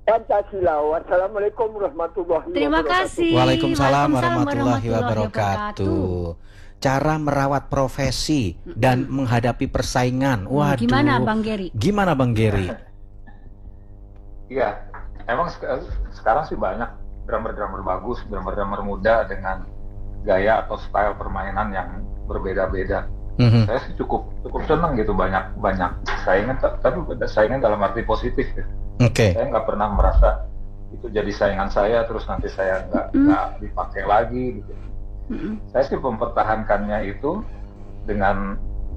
Pancasila. Wassalamualaikum warahmatullahi Terima wabarakatuh. kasih. Waalaikumsalam warahmatullahi wabarakatuh. Cara merawat profesi dan menghadapi persaingan. Waduh. Gimana Bang Geri? Gimana Bang Geri? Iya, emang sekarang sih banyak drummer-drummer bagus, drummer-drummer muda dengan gaya atau style permainan yang berbeda-beda. Saya sih cukup senang gitu, banyak saingan, tapi saingan dalam arti positif ya. Oke. Saya nggak pernah merasa itu jadi saingan saya terus nanti saya nggak dipakai lagi gitu. Saya sih mempertahankannya itu dengan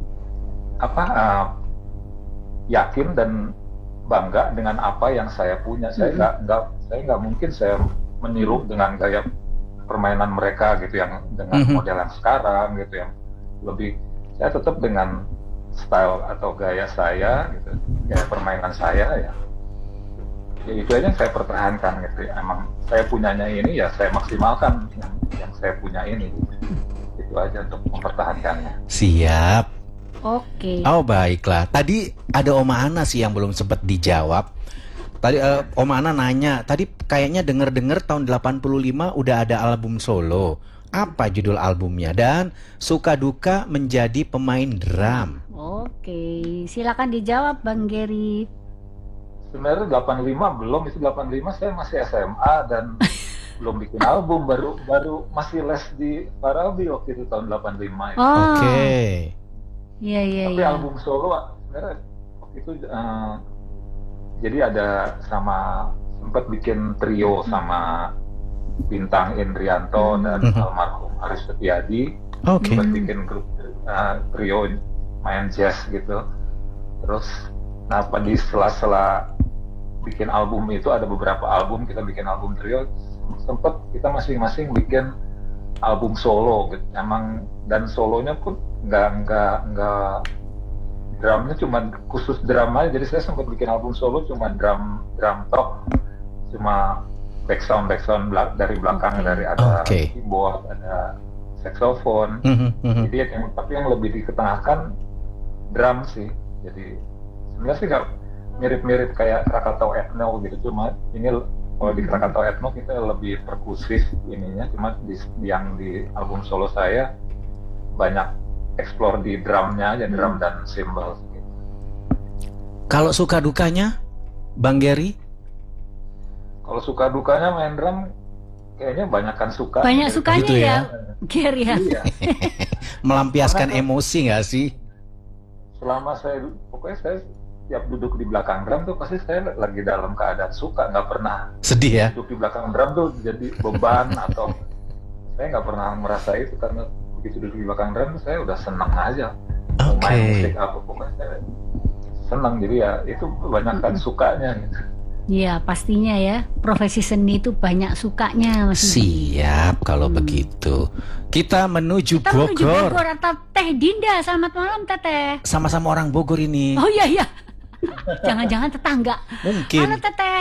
yakin dan bangga dengan apa yang saya punya. Saya nggak mungkin saya meniru dengan gaya permainan mereka gitu, yang dengan model yang sekarang gitu, yang lebih. Saya tetap dengan style atau gaya saya gitu, gaya permainan saya ya itu aja yang saya pertahankan gitu. Emang saya punyanya ini ya saya maksimalkan yang saya punya ini. Itu aja untuk mempertahankannya. Siap. Oke. Oh baiklah. Tadi ada Oma Ana sih yang belum sempat dijawab. Tadi Oma Ana nanya, tadi kayaknya denger tahun 85 udah ada album solo. Apa judul albumnya dan suka duka menjadi pemain drum? Oke, silakan dijawab Bang Geri. Sebenarnya 85 belum, itu 85 saya masih SMA dan belum bikin album, baru masih les di Farabi waktu itu tahun 85 itu. Oke. Iya. Tapi album solo sebenarnya waktu itu jadi ada sempat bikin trio sama Bintang Indrianto dan almarhum Haris Setiadi. Sempat bikin grup trio main jazz gitu. Terus di sela-sela bikin album itu ada beberapa album, kita bikin album trio, sempet kita masing-masing bikin album solo gitu. Emang dan solonya pun nggak drumnya cuma khusus drum aja, jadi saya sempat bikin album solo cuma drum top, cuma background dari belakang, dari ada keyboard, ada saxophone. Jadi tapi yang lebih diketengahkan drum sih. Jadi sebenarnya sih nggak mirip-mirip kayak Krakatau Ethno gitu, cuma ini kalau di Krakatau Ethno kita lebih perkusif ininya, cuma yang di album solo saya banyak explore di drumnya aja, drum dan cymbal gitu. Kalau suka dukanya Bang Geri? Kalau suka dukanya main drum kayaknya banyakkan suka. Banyak sukanya gitu ya Geri ya. Iya. Melampiaskan emosi nggak sih? Selama pokoknya saya tiap duduk di belakang drum tuh pasti saya lagi dalam keadaan suka, nggak pernah sedih ya. Duduk di belakang drum tuh jadi beban atau saya nggak pernah merasa itu, karena begitu duduk di belakang drum saya udah senang aja. Main musik apa pokoknya saya senang, jadi ya itu banyakkan sukanya gitu. Iya pastinya ya, profesi seni itu banyak sukanya Mas. Siap kalau begitu. Kita menuju Bogor. Menuju Bogor atau Teh Dinda. Selamat malam Teteh. Sama-sama orang Bogor ini. Oh iya. Jangan-jangan tetangga. Mungkin. Halo Teteh.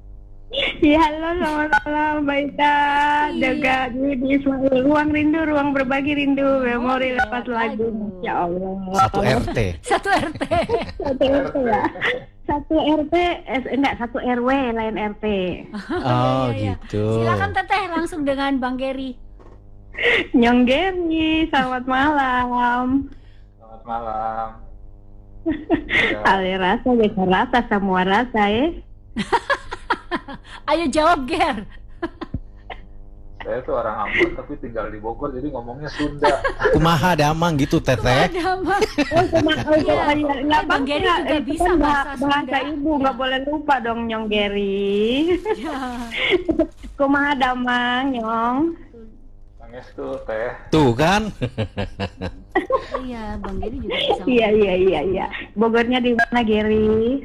Ya halo, selamat malam Mbak Ita, Daga di Ismail. Ruang rindu, ruang berbagi rindu, memori lepas lagu. Ya Allah. Satu RT. Satu RT. Satu RT ya. Satu RT, enggak, satu RW lain RT. Oh Iya. gitu. Silakan Teteh langsung dengan Bang Geri. Nyong Geri, selamat malam. Selamat malam. Ale rasa, beda rasa, semua rasa ya. Ayo jawab Ger. Saya tuh orang Ambon tapi tinggal di Bogor, jadi ngomongnya Sunda. Kumaha damang gitu Teteh. Nggak Bang Geri juga itu bisa kan bahasa ibu, nggak boleh lupa dong Nyong Geri. Kumaha damang Nyong. Nangis tuh Teh. Tuh kan. Iya Bang Geri juga bisa. Iya. Bogornya di mana Geri?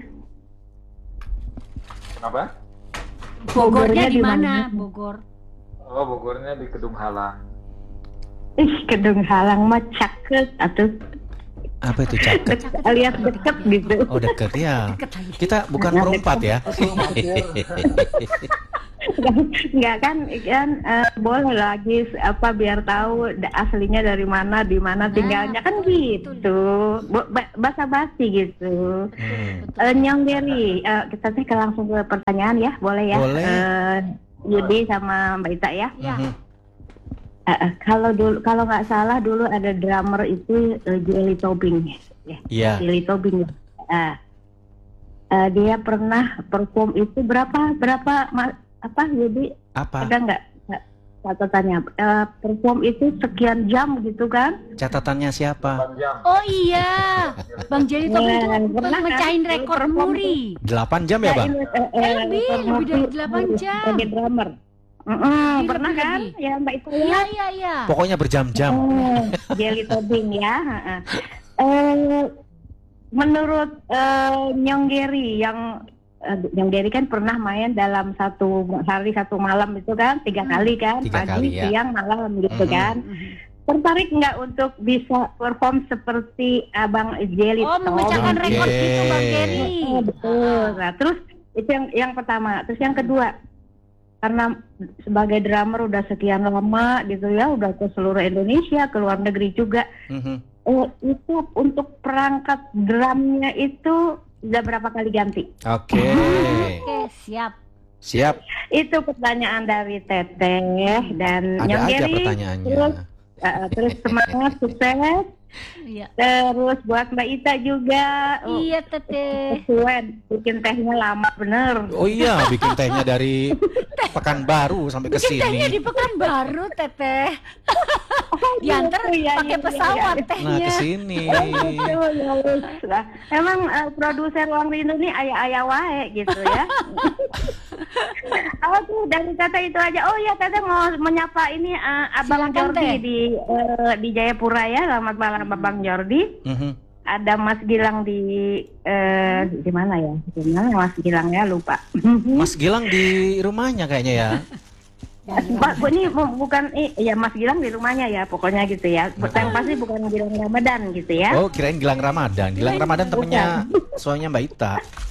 Kenapa? Bogornya di mana? Bogor. Oh, Bogornya di Kedung Halang. Kedung Halang mah caket atau Apa itu caket? alias deket gitu. Oh deket ya. Kita bukan perempat ya. Enggak kan boleh lagi biar tahu aslinya dari mana, di mana tinggalnya kan gitu. Basa-basi gitu. Nyonggeri, kita langsung ke pertanyaan ya, boleh ya? Boleh. Yudi sama Mbak Ita ya. Kalau nggak salah dulu ada drummer itu Jelly Tobing. Iya. Jelly Tobing. Dia pernah perform itu berapa Yudi? Apa? Ada nggak catatannya? Perform itu sekian jam gitu kan? Catatannya siapa? 8 jam. Oh iya, Bang Jelly Tobing itu pernah kan? mecahin rekor muri. 8 jam ya, Bang? Lebih dari 8 jam. Sebagai drummer. Pernah lebih. kan? Ya Mbak Ita Iya, ya? iya, iya. Pokoknya berjam-jam. Jelly Tobing ya. Menurut Nyonggeri yang kan pernah main dalam satu hari satu malam itu kan 3 kali kan, 3 pagi, kali, ya. siang, malam gitu kan. Tertarik nggak untuk bisa perform seperti Abang Jelly Tobing? Memecahkan rekor Oke. itu Bang Geri. Betul. Nah, terus itu yang pertama. Terus yang kedua, karena sebagai drummer udah sekian lama gitu ya, udah ke seluruh Indonesia, ke luar negeri juga. Itu untuk perangkat drumnya itu udah berapa kali ganti? Oke. Oke, siap. Siap. Itu pertanyaan dari Teteh dan Ada aja Nyonggeri. pertanyaannya. Terus semangat, sukses. Iya. Terus buat Mbak Ita juga. Iya, Teteh. Kesuwen, bikin tehnya lama bener. Oh iya, bikin tehnya dari Pekanbaru sampai ke Bikin tehnya sini. di Pekanbaru, Teteh. Diantar Iya, pakai iya, pesawat iya. Nah, tehnya. ke sini. Nah, emang produser Ruang Rindu nih ayah-ayah wae gitu ya. Tuh dari Teteh itu aja. Oh ya, Teteh mau menyapa ini Abang Silakan, Jordi Teh. di Jayapura ya. Selamat malam Abang Jordi. Ada Mas Gilang di mana ya? Di mana Mas Gilang ya, lupa. Mas Gilang di rumahnya kayaknya ya. Pak, ini bukan ya Mas Gilang di rumahnya ya, pokoknya gitu ya. Yang pasti bukan Gilang Ramadan gitu ya. Oh, kirain Gilang Ramadan. Gilang Ramadan temennya suaminya Mbak Ita.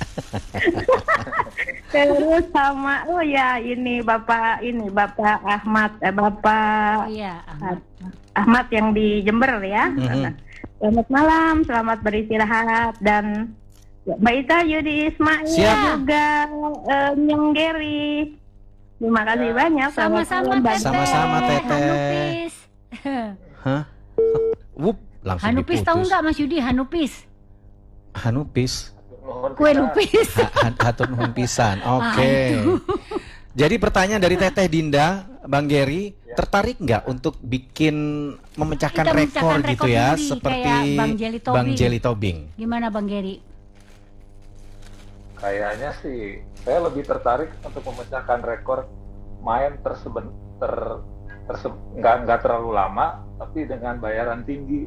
Terus sama ini Bapak Ahmad Oh iya, Ahmad. Ahmad yang di Jember ya. Selamat malam, selamat beristirahat dan Mbak Ita, Yudi Ismail Siap. juga Nyonggeri. Terima kasih banyak. Selamat Sama-sama, malam, Mbak. Teteh. Sama-sama, Teteh. Hanupis. Hah? Wup, langsung Hanupis tahu diputus. nggak Mas Yudi? Hanupis. Hanupis. Kue lupis. Hatur nuhun pisan. Oke. Jadi pertanyaan dari Teteh Dinda, Bang Geri, tertarik nggak untuk bikin memecahkan Kita rekor memecahkan gitu rekor ya, muri, seperti kayak Bang Jelly Tobing. Bang Jelly Tobing? Gimana Bang Geri? Kayaknya sih saya lebih tertarik untuk memecahkan rekor main nggak terlalu lama tapi dengan bayaran tinggi.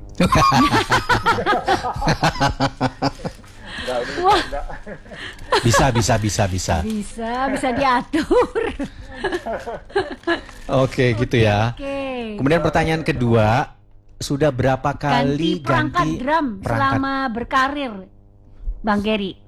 Nggak. Bisa. Bisa diatur. Oke, gitu ya. Oke. Kemudian pertanyaan kedua, sudah berapa Ganti kali perangkat drum perangkat? selama berkarir, Bang Geri?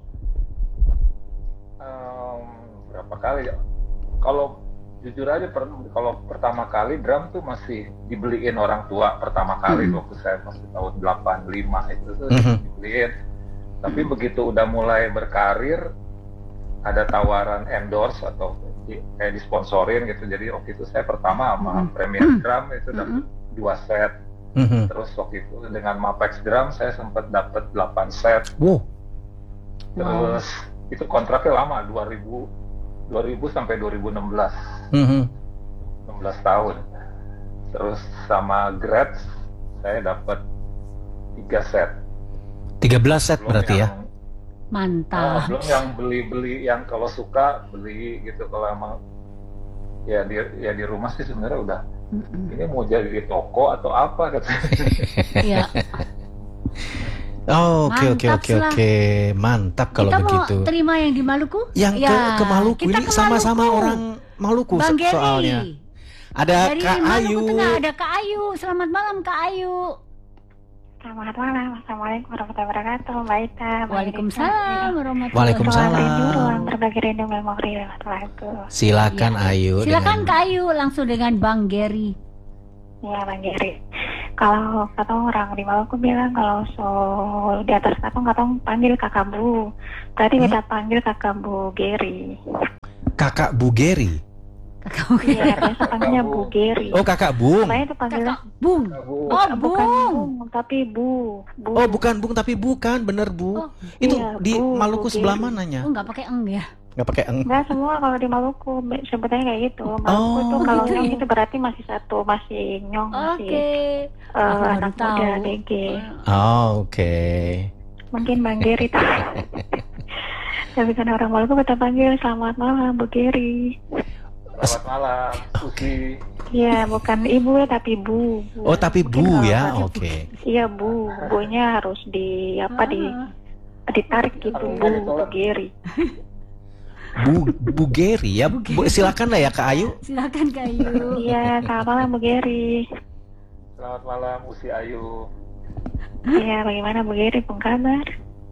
Berapa kali ya? Kalau jujur aja kalau pertama kali drum tuh masih dibeliin orang tua pertama kali waktu saya masih tahun 85 itu tuh dibeliin. Tapi begitu udah mulai berkarir ada tawaran endorse atau kayak disponsorin gitu. Jadi waktu itu saya pertama sama Premier Drum itu dapat 2 set. Terus waktu itu dengan Mapex Drum saya sempat dapat 8 set. Wow. Terus itu kontraknya lama 2000 sampai 2016. 16 tahun. Terus sama Gretsch saya dapat 3 set. 13 set Belum berarti ya? Mantap. Belum yang beli yang kalau suka beli gitu, kalau emang ya di rumah sih sebenarnya udah ini mau jadi toko atau apa katanya. Iya. Oh, oke. Mantap lah. Mantap kalau Kita begitu. mau terima yang di Maluku? Yang ke Maluku kita ini ke sama-sama Maluku. orang Maluku Bang Geri. soalnya. Ada Dari Kak Maluku Ayu. Tengah ada Kak Ayu. Selamat malam Kak Ayu. Selamat malam. Assalamualaikum warahmatullahi wabarakatuh. Mbak Ita. Waalaikumsalam warahmatullahi Waalaikumsalam. Ruang berbagi rindu memori lewat lagu. Silakan Ayu. Silakan dengan- Kak Ayu langsung dengan Bang Gary. Ya, Bang Geri. Kalau kata orang di Maluku bilang kalau di atas katong panggil kakak Bu. Berarti kita panggil kakak Bu Geri. Kakak Bu Geri. Iya, biasa panggilnya Bu Geri. Oh, Kakak Bung. Saya itu panggilnya Kakak Bung. Oh, bukan Bung. Bung, tapi Bu. Oh, bukan Bung tapi bukan, bener Bu. Oh, Itu iya, di Bu, Maluku Bu sebelah Geri. mananya? Oh, nggak pakai eng ya? Nggak pakai eng. Enggak, semua kalau di Maluku sebetulnya kayak gitu. Maluku Oh, itu kalau gitu nyong ya? itu berarti masih satu, masih nyong, masih Oke. Aku baru anak tahu. muda BG. Oh, oke. Mungkin Bang Geri tahu. Tapi kan orang Maluku kita panggil selamat malam Bu Geri. Selamat malam, Uci. Iya, bukan ibu tapi Bu. Oh, tapi Mungkin Bu kalau ya. tadi Oke. Iya Bu, Bu-nya harus ditarik gitu Bu Geri. Bu Geri ya. Silakan lah ya Kak Ayu. Silakan Kak Ayu. Iya, selamat malam Bu Geri. Selamat malam, Uci Ayu. Iya, bagaimana Bu Geri pun kabar?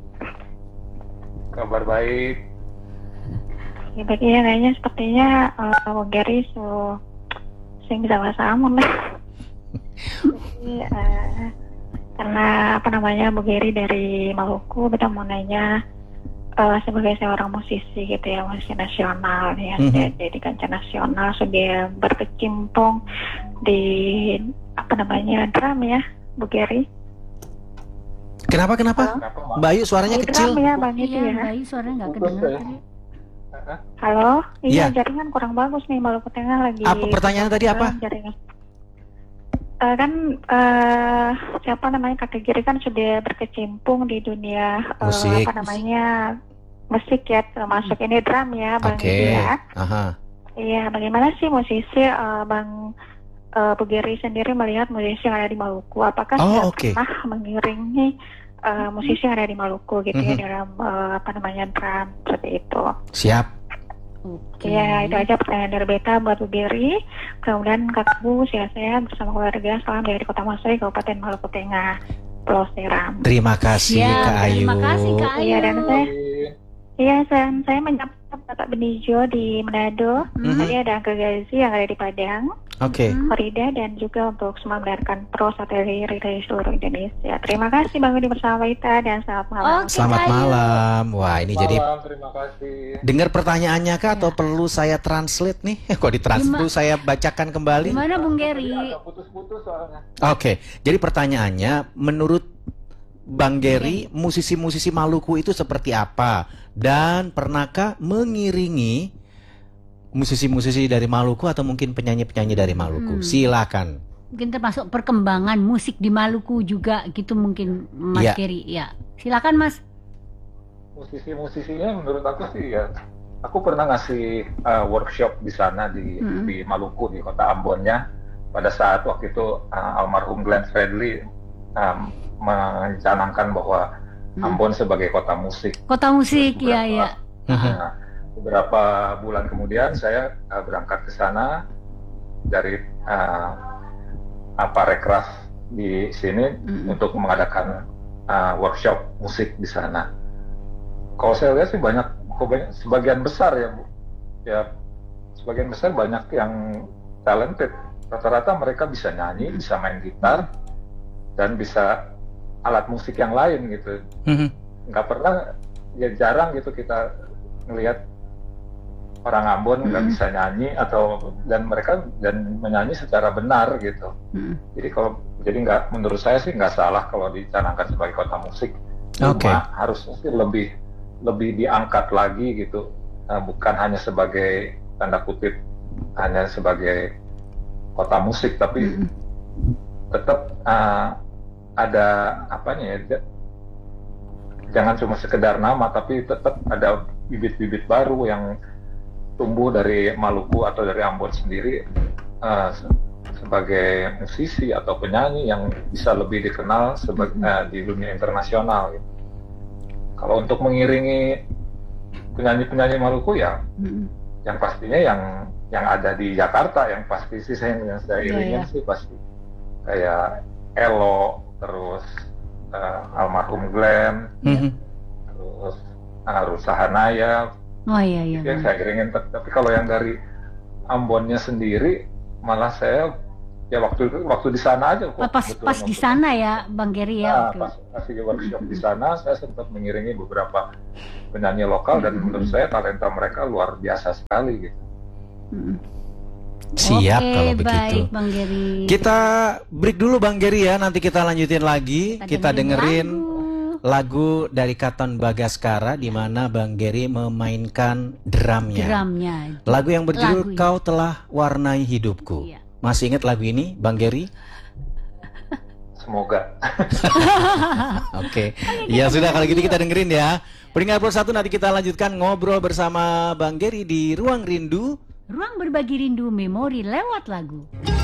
Kabar baik. Ya, iya, kayaknya sepertinya Bu Geri sing bisa bahasa Ambon lah. Jadi, karena apa namanya Bu Geri dari Maluku, kita mau nanya sebagai seorang musisi gitu ya, musisi nasional ya, jadi kancah nasional sudah berkecimpung di apa namanya drum ya Bu Geri. Kenapa? Kenapa, Mak? Mbak Ayu suaranya Di kecil. drum ya Bang itu Iya, ya. Bayu suaranya nggak Putus kedengar ya? tadi. Halo, iya Iya. jaringan kurang bagus nih Maluku Tengah lagi. Apa pertanyaan tadi apa? Jaringan. Siapa namanya kakek Giri kan sudah berkecimpung di dunia Musik. apa namanya musik ya, termasuk ini drum ya Bang Oke. Giri ya. Aha. Iya, bagaimana sih musisi Bang Bu Giri sendiri melihat musisi yang ada di Maluku? Apakah Oh, sudah oke. pernah mengiringi musisi yang ada di Maluku gitu ya Mhm. dalam apa namanya drum seperti itu? Siap. Oke. Ya, itu aja pertanyaan dari Beta buat Bu Giri. Kemudian Kak Bu sehat-sehat bersama keluarga. Salam dari Kota Masoi, Kabupaten Maluku Tengah, Pulau Seram. Terima kasih Siap, Kak Ayu. terima kasih Kak Ayu. Iya, dan saya menyapa Bapak Benijo di Manado. Mhm. Tadi ada Angga Gazi yang ada di Padang, Oke. Florida, dan juga untuk semua mendengarkan Pro Satelit dari seluruh Indonesia. Terima kasih Bang Budi bersama Ita dan selamat malam. Oke, Selamat Kak Ayu. malam. Wah, ini jadi Malam, terima kasih. dengar pertanyaannya Kak atau perlu saya translate nih? Kok ditranslate? Perlu saya bacakan kembali? Gimana Bung Geri? Agak putus-putus soalnya. Oke, jadi pertanyaannya, menurut Bang Geri, musisi-musisi Maluku itu seperti apa? Dan pernahkah mengiringi musisi-musisi dari Maluku atau mungkin penyanyi-penyanyi dari Maluku? Silakan. Mungkin termasuk perkembangan musik di Maluku juga gitu mungkin Mas Iya. Geri. Ya. Silakan Mas. Musisi-musisinya menurut aku sih ya, aku pernah ngasih workshop di sana di Maluku, di kota Ambonnya, pada saat waktu itu almarhum Glenn Fredly mencanangkan bahwa Ambon sebagai kota musik. Kota musik, Terus ya ya. Nah, beberapa bulan kemudian saya berangkat ke sana dari Rekraf di sini untuk mengadakan workshop musik di sana. Kalau saya lihat sih sebagian besar ya Bu, ya sebagian besar banyak yang talented. Rata-rata mereka bisa nyanyi, bisa main gitar, dan bisa alat musik yang lain gitu. Nggak pernah, ya jarang gitu kita ngelihat orang Ambon nggak bisa nyanyi dan mereka menyanyi secara benar gitu. Jadi nggak, menurut saya sih nggak salah kalau dicanangkan sebagai kota musik. Cuma harusnya sih lebih diangkat lagi gitu, bukan hanya sebagai tanda kutip hanya sebagai kota musik, tapi tetap ada apanya ya, jangan cuma sekedar nama, tapi tetap ada bibit-bibit baru yang tumbuh dari Maluku atau dari Ambon sendiri sebagai musisi atau penyanyi yang bisa lebih dikenal di dunia internasional gitu. Kalau untuk mengiringi penyanyi-penyanyi Maluku ya yang pastinya yang ada di Jakarta, yang pasti sih yang saya iringin sih pasti kayak Elo, terus almarhum Glenn, terus Rusa Hanaya. Oh iya iya. Itu yang saya iringin. Tapi kalau yang dari Ambonnya sendiri, malah saya ya waktu di sana aja kok. Pas di sana ya, Bang Gary ya. Pas kasih workshop di sana, saya sempat mengiringi beberapa penyanyi lokal dan menurut saya talenta mereka luar biasa sekali gitu. Siap Oke, kalau begitu. Baik, Bang Gary. Kita break dulu Bang Gary ya, nanti kita lanjutin lagi. Kita dengerin lagu dari Katon Bagaskara di mana Bang Gary memainkan drumnya. Lagu yang berjudul Kau Telah Warnai Hidupku. Iya. Masih ingat lagu ini, Bang Gary? Semoga. Oke. Ya sudah kalau gitu kita dengerin ya. Peringkat Pro 1 nanti kita lanjutkan ngobrol bersama Bang Gary di Ruang Rindu. Ruang berbagi rindu memori lewat lagu.